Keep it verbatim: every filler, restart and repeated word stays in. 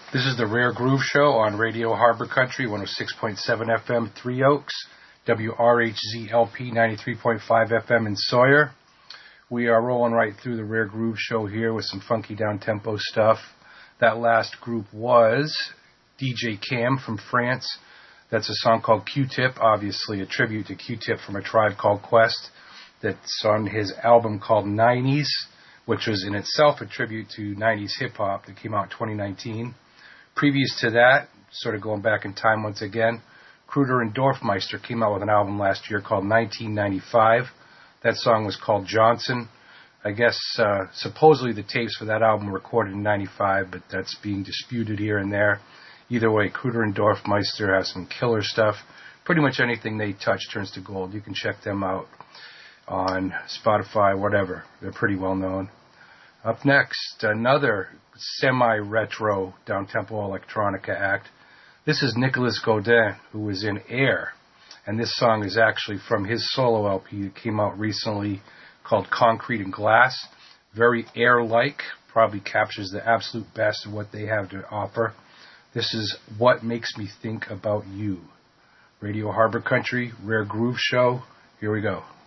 This is the Rare Groove Show on Radio Harbor Country, one oh six point seven F M, Three Oaks, W R H Z L P, ninety-three point five F M in Sawyer. We are rolling right through the Rare Groove Show here with some funky down-tempo stuff. That last group was D J Cam from France. That's a song called Q-Tip, obviously a tribute to Q-Tip from A Tribe Called Quest. That's on his album called nineties, which was in itself a tribute to nineties hip-hop that came out in twenty nineteen. Previous to that, sort of going back in time once again, Kruder and Dorfmeister came out with an album last year called nineteen ninety-five. That song was called Johnson. I guess uh, supposedly the tapes for that album were recorded in ninety-five, but that's being disputed here and there. Either way, Kruder and Dorfmeister have some killer stuff. Pretty much anything they touch turns to gold. You can check them out on Spotify, whatever. They're pretty well known. Up next, another semi-retro down-tempo electronica act. This is Nicolas Godin, who was in Air, and this song is actually from his solo L P that came out recently called Concrete and Glass. Very Air-like, probably captures the absolute best of what they have to offer. This is What Makes Me Think About You. Radio Harbor Country, Rare Groove Show. Here we go.